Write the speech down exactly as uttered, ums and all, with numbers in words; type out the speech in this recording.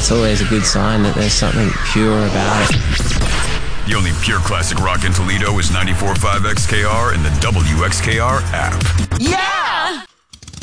that's always a good sign that there's something pure about it. The only pure classic rock in Toledo is ninety-four point five X K R and the W X K R app. Yeah!